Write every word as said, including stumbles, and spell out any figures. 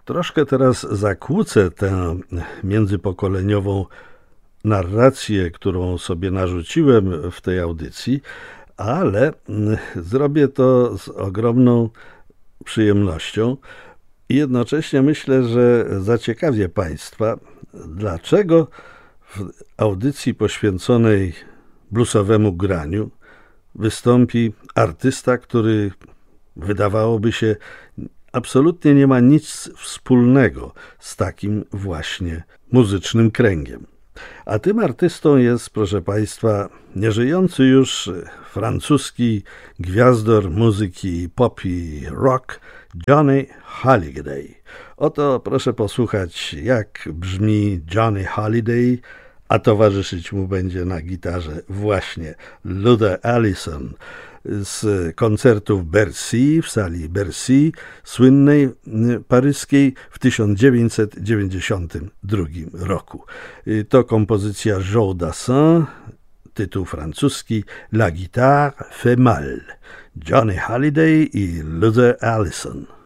Troszkę teraz zakłócę tę międzypokoleniową narrację, którą sobie narzuciłem w tej audycji, ale zrobię to z ogromną przyjemnością i jednocześnie myślę, że zaciekawię Państwa, dlaczego w audycji poświęconej bluesowemu graniu wystąpi artysta, który wydawałoby się absolutnie nie ma nic wspólnego z takim właśnie muzycznym kręgiem. A tym artystą jest, proszę Państwa, nieżyjący już francuski gwiazdor muzyki pop i rock Johnny Hallyday. Oto proszę posłuchać, jak brzmi Johnny Hallyday, a towarzyszyć mu będzie na gitarze właśnie Luther Allison z koncertów Bercy, w sali Bercy, słynnej paryskiej w tysiąc dziewięćset dziewięćdziesiątym drugim roku. To kompozycja Joe Dassin, tytuł francuski La guitare fait mal. Johnny Hallyday i Luther Allison.